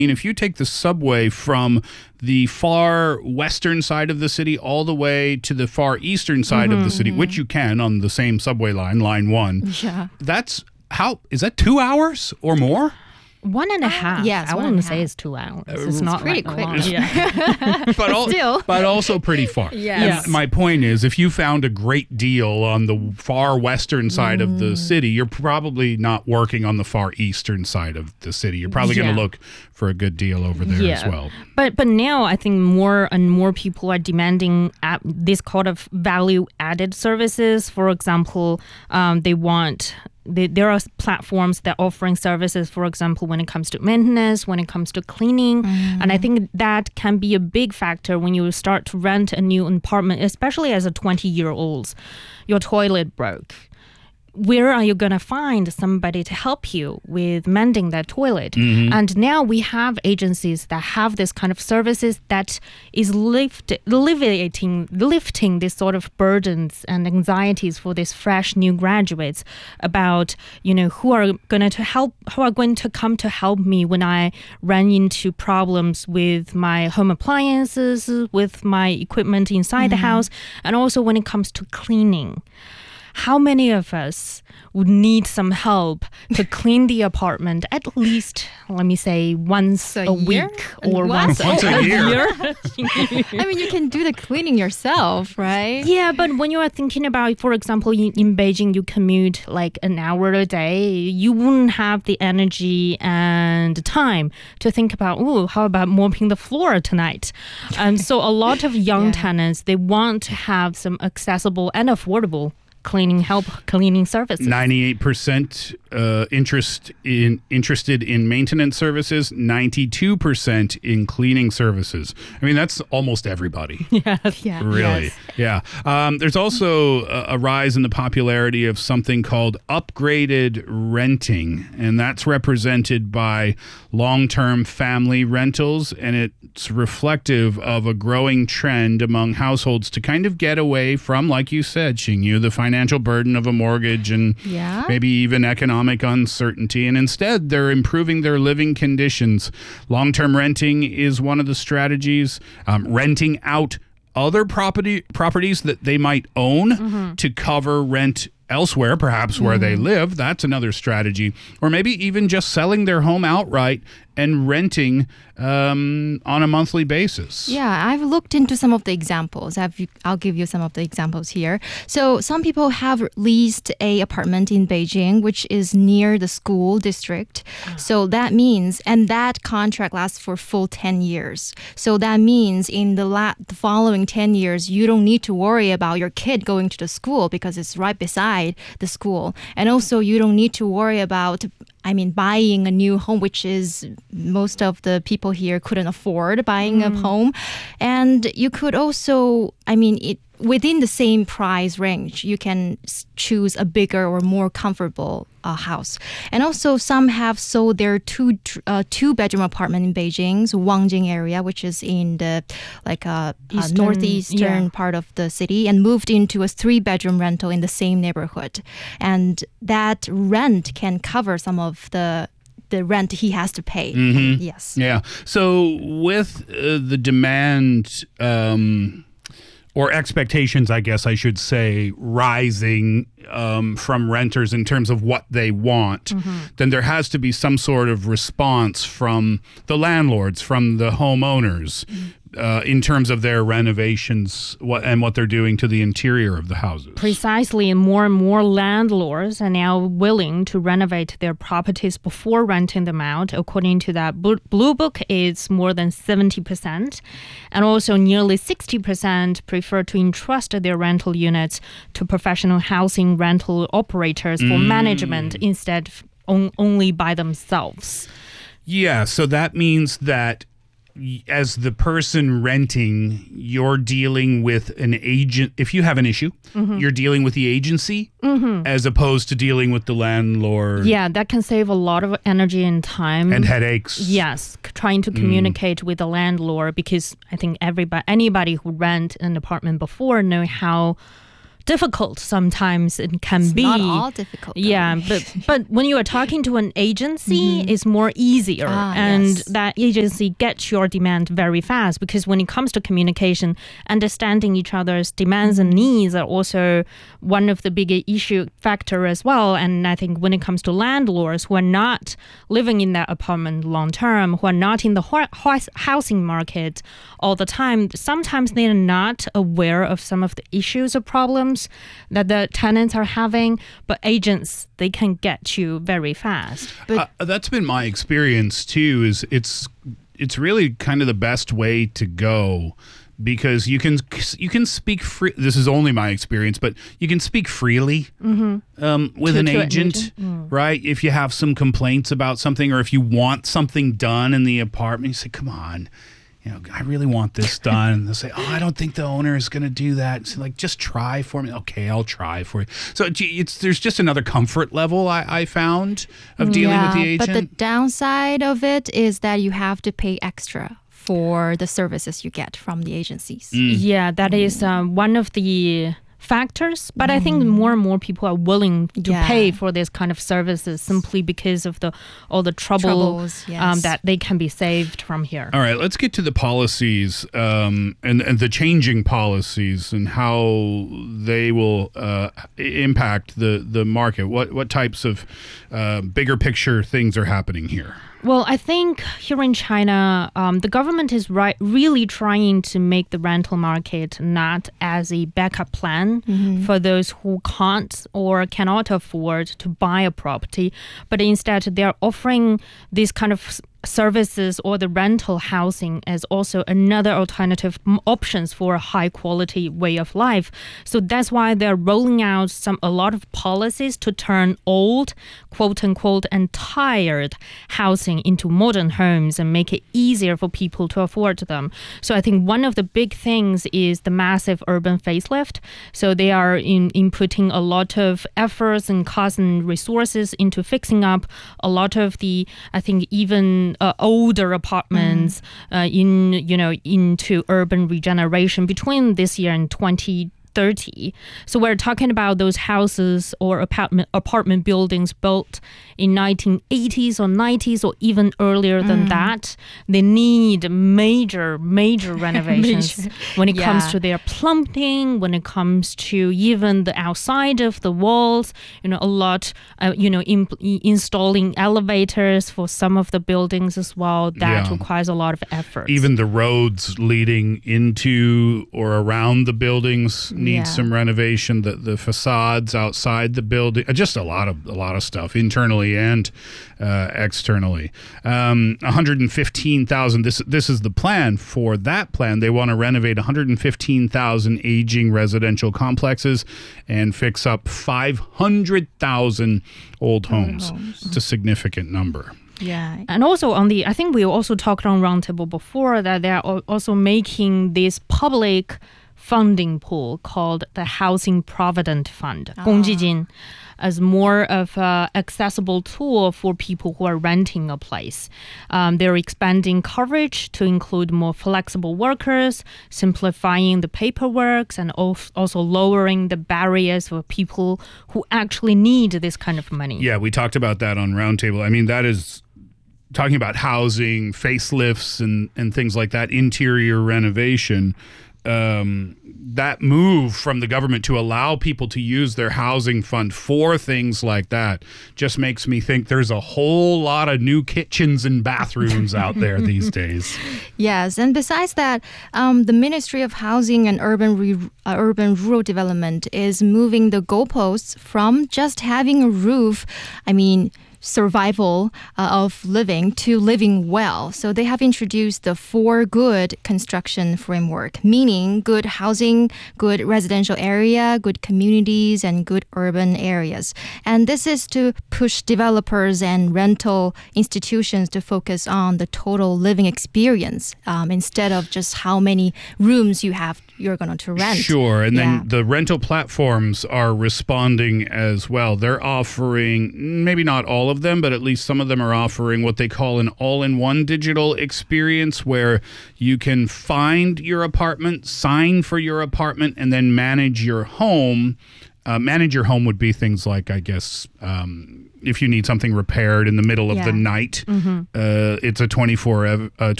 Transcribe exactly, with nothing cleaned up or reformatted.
If you take the subway from the far western side of the city all the way to the far eastern side mm-hmm, of the city, mm-hmm. which you can on the same subway line, line one, yeah. that's how, is that two hours or more? One and a half. Yes, I wouldn't say it's two hours. It's Uh, not pretty like quick. long. Yeah. but, al- still. but also pretty far. Yes. And my point is, if you found a great deal on the far western side mm. of the city, you're probably not working on the far eastern side of the city. You're probably yeah. going to look for a good deal over there yeah. as well. But but now I think more and more people are demanding at this kind of value-added services. For example, um, they want... They, there are platforms that are offering services, for example, when it comes to maintenance, when it comes to cleaning. Mm. And I think that can be a big factor when you start to rent a new apartment, especially as a twenty-year-old. Your toilet broke. Where are you going to find somebody to help you with mending that toilet? Mm-hmm. And now we have agencies that have this kind of services that is lift, alleviating, lifting this sort of burdens and anxieties for these fresh new graduates about, you know, who are going to help, who are going to come to help me when I run into problems with my home appliances, with my equipment inside mm-hmm. the house, and also when it comes to cleaning. How many of us would need some help to clean the apartment at least, let me say, once a, a year? week or What? once, once a year? I mean, you can do the cleaning yourself, right? Yeah, but when you are thinking about, for example, in, in Beijing, you commute like an hour a day, you wouldn't have the energy and time to think about, oh, how about mopping the floor tonight? And so a lot of young yeah. tenants, they want to have some accessible and affordable cleaning help cleaning services. ninety-eight percent uh, interest in interested in maintenance services, ninety-two percent in cleaning services. I mean, that's almost everybody. Yes. Yeah. Really? Yes. Yeah. Um, there's also a, a rise in the popularity of something called upgraded renting, and that's represented by long-term family rentals, and it's reflective of a growing trend among households to kind of get away from, like you said, Xingyu, the financial financial burden of a mortgage and yeah. maybe even economic uncertainty. And instead, they're improving their living conditions. Long-term renting is one of the strategies. Um, renting out other property properties that they might own mm-hmm. to cover rent elsewhere, perhaps where mm-hmm. they live. That's another strategy. Or maybe even just selling their home outright and renting um, on a monthly basis. Yeah, I've looked into some of the examples. I've, I'll give you some of the examples here. So some people have leased a apartment in Beijing, which is near the school district. Oh. So that means, and that contract lasts for full ten years. So that means in the, la- the following ten years, you don't need to worry about your kid going to the school because it's right beside the school. And also you don't need to worry about I mean, buying a new home, which is most of the people here couldn't afford buying mm. a home. And you could also, I mean, it, within the same price range, you can choose a bigger or more comfortable uh, house. And also some have sold their two uh, two bedroom apartment in Beijing's Wangjing area, which is in the like uh, Eastern, uh, northeastern yeah. part of the city, and moved into a three bedroom rental in the same neighborhood. And that rent can cover some of the the rent he has to pay. Mm-hmm. Yes. Yeah. So with uh, the demand um, or expectations, I guess I should say, rising um, from renters in terms of what they want, mm-hmm. then there has to be some sort of response from the landlords, from the homeowners, mm-hmm. Uh, in terms of their renovations what, and what they're doing to the interior of the houses. Precisely, and more and more landlords are now willing to renovate their properties before renting them out. According to that Blue Book, it's more than seventy percent. And also nearly sixty percent prefer to entrust their rental units to professional housing rental operators for mm. management instead of on, only by themselves. Yeah, so that means that as the person renting, you're dealing with an agent. If you have an issue, mm-hmm. you're dealing with the agency mm-hmm. as opposed to dealing with the landlord. Yeah, that can save a lot of energy and time. And headaches. Yes, trying to communicate mm. with the landlord, because I think everybody, anybody who rent an apartment before know how difficult sometimes it can It's be. not all difficult. though. Yeah, but but when you are talking to an agency, it's more easier, Ah, and yes. that agency gets your demand very fast. Because when it comes to communication, understanding each other's demands and needs are also one of the big issue factor as well. And I think when it comes to landlords who are not living in that apartment long term, who are not in the ho- ho- housing market all the time, sometimes they are not aware of some of the issues or problems that the tenants are having, but agents, they can get you very fast. Uh, that's been my experience too. Is it's it's really kind of the best way to go because you can you can speak free. This is only my experience, but you can speak freely um, with To- an to an agent, agent. right? If you have some complaints about something, or if you want something done in the apartment, you say, "Come on." You know, I really want this done. And they'll say, oh, I don't think the owner is going to do that. So like, just try for me. Okay, I'll try for you. So it's there's just another comfort level I, I found of dealing yeah, with the agent. But the downside of it is that you have to pay extra for the services you get from the agencies. Mm. Yeah, that is um, one of the factors, but I think more and more people are willing to Yeah. pay for this kind of services simply because of the all the trouble Troubles, um, yes. that they can be saved from here. All right, let's get to the policies um, and, and the changing policies and how they will uh, impact the, the market. What what types of uh, bigger picture things are happening here? Well, I think here in China, um, the government is right, really trying to make the rental market not as a backup plan for those who can't or cannot afford to buy a property, but instead they're offering this kind of s- services or the rental housing as also another alternative m- options for a high quality way of life. So that's why they're rolling out some a lot of policies to turn old, quote unquote, and tired housing into modern homes and make it easier for people to afford them. So I think one of the big things is the massive urban facelift. So they are in inputting a lot of efforts and costs and resources into fixing up a lot of the, I think, even uh, older apartments uh, in you know into urban regeneration between this year and twenty thirty. So we're talking about those houses or apartment apartment buildings built in nineteen eighties or nineties or even earlier than that. They need major major renovations Major. when it comes Yeah. to their plumbing, when it comes to even the outside of the walls. You know, a lot. Uh, you know, in, installing elevators for some of the buildings as well. That Yeah. requires a lot of effort. Even the roads leading into or around the buildings need Yeah. some renovation. The the facades outside the building, uh, just a lot of a lot of stuff internally and uh, externally. Um, one hundred fifteen thousand. This this is the plan for that plan. They want to renovate one hundred fifteen thousand aging residential complexes and fix up five hundred thousand old homes. It's a significant number. Yeah. And also on the, I think we also talked on Roundtable before that they're al- also making this public funding pool called the Housing Provident Fund, 公积金, as more of an accessible tool for people who are renting a place. Um, they're expanding coverage to include more flexible workers, simplifying the paperwork, and al- also lowering the barriers for people who actually need this kind of money. Yeah, we talked about that on Roundtable. I mean, that is talking about housing, facelifts, and, and things like that, interior renovation. Um, that move from the government to allow people to use their housing fund for things like that just makes me think there's a whole lot of new kitchens and bathrooms out there these days. Yes, and besides that, um, the Ministry of Housing and Urban Re- uh, Urban Rural Development is moving the goalposts from just having a roof, I mean, survival uh, of living to living well. So they have introduced the four good construction framework, meaning good housing, good residential area, good communities, and good urban areas. And this is to push developers and rental institutions to focus on the total living experience um, instead of just how many rooms you have you're going to rent. Sure. And then Yeah. the rental platforms are responding as well. They're offering, maybe not all of them, but at least some of them are offering what they call an all-in-one digital experience where you can find your apartment, sign for your apartment, and then manage your home. Uh, manage your home would be things like, I guess, um, if you need something repaired in the middle of Yeah. the night, uh, it's a twenty-four ev- uh,